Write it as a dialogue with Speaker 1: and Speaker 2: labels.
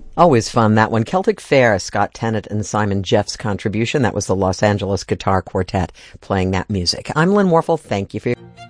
Speaker 1: Always fun, that one. Celtic Fair, Scott Tennant and Simon Jeff's contribution. That was the Los Angeles Guitar Quartet playing that music. I'm Lynn Warfel. Thank you for your